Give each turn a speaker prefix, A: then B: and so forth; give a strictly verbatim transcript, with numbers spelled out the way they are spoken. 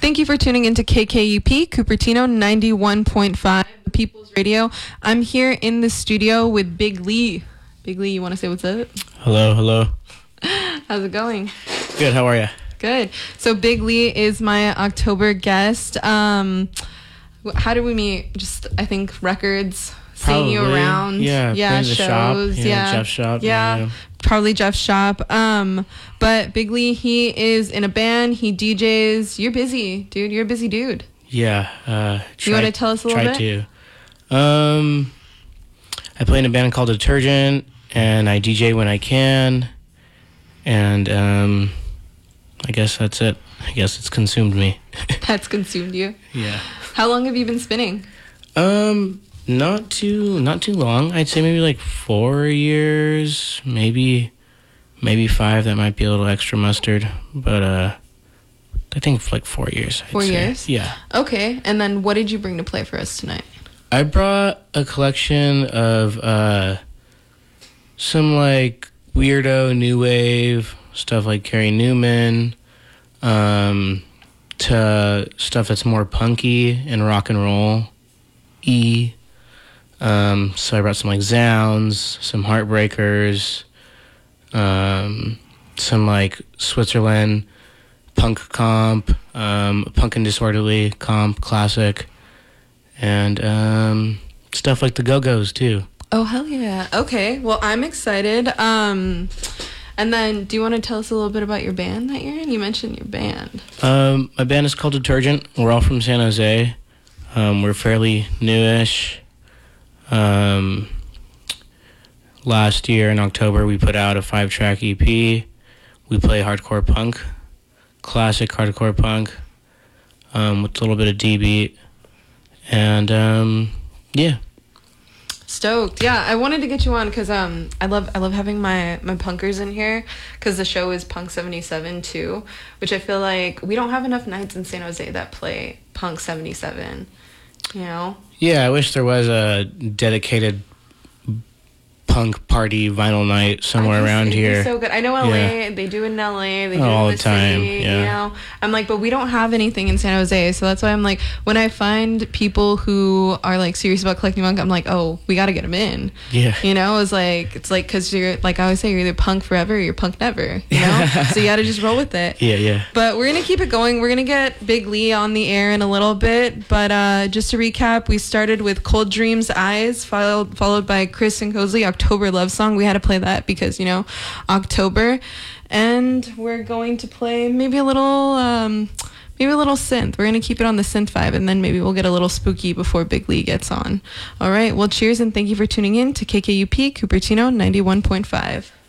A: Thank you for tuning into K K U P, Cupertino ninety-one point five, the People's Radio. I'm here in the studio with Big Lee. Big Lee, you want to say what's up?
B: Hello, hello.
A: How's it going?
B: Good, how are you?
A: Good. So Big Lee is my October guest. Um, how did we meet? Just, I think, records, seeing you
B: Probably.
A: around.
B: Yeah,
A: yeah,
B: playing the shop.
A: shows.
B: Yeah,
A: Yeah,
B: Jeff's shop.
A: Yeah.
B: Yeah.
A: Probably Jeff's shop. Um, but Big Lee, he is in a band. He D Js. You're busy, dude. You're a busy dude.
B: Yeah. Uh,
A: You wanna tell us a little
B: try
A: bit?
B: to. Um, I play in a band called Detergent, and I D J when I can. And um, I guess that's it. I guess it's consumed me.
A: That's consumed you.
B: Yeah.
A: How long have you been spinning?
B: Um, not too, not too long. I'd say maybe like four years, maybe, maybe five. That might be a little extra mustard, but uh, I think like four years. I'd
A: Four
B: say.
A: years?
B: Yeah.
A: Okay. And then what did you bring to play for us tonight?
B: I brought a collection of uh, some like weirdo new wave stuff, like Carrie Newman, um, to stuff that's more punky and rock and roll. E. Um, so I brought some like Zounds, some Heartbreakers, um, some like Switzerland punk comp, um, Punk and Disorderly comp classic, and um, stuff like the Go-Go's too.
A: Oh, hell yeah. Okay. Well, I'm excited. Um, and then do you want to tell us a little bit about your band that you're in? You mentioned your band.
B: Um, my band is called Detergent. We're all from San Jose. Um, we're fairly newish. Um, last year in October, we put out a five-track E P. We play hardcore punk, classic hardcore punk, um, with a little bit of D-beat. And, um, yeah.
A: Stoked. Yeah, I wanted to get you on because um, I love I love having my, my punkers in here because the show is Punk seventy-seven too, which I feel like we don't have enough nights in San Jose that play Punk seventy-seven, you know?
B: Yeah, I wish there was a dedicated punk party vinyl night somewhere
A: I just-
B: around
A: it'd be
B: here.
A: so good. I know L A.
B: Yeah.
A: They do in L A. They
B: Oh,
A: do
B: all
A: in the,
B: the time,
A: city.
B: yeah.
A: You know, I'm like, but we don't have anything in San Jose. So that's why I'm like, when I find people who are like serious about collecting punk, I'm like, oh, we got to get them in.
B: Yeah.
A: You know, it's like it's like because you're like I always say, you're either punk forever or you're punk never. You know, so you got to just roll with it.
B: Yeah, yeah.
A: But we're gonna keep it going. We're gonna get Big Lee on the air in a little bit. But uh, just to recap, we started with Cold Dreams Eyes, followed followed by Chris and Cosley, October Love Song. We had to play that because, you know, October. And we're going to play maybe a little um, maybe a little synth. We're gonna keep it on the synth vibe, and then maybe we'll get a little spooky before Big Lee gets on. All right. Well, cheers and thank you for tuning in to K K U P Cupertino ninety-one point five.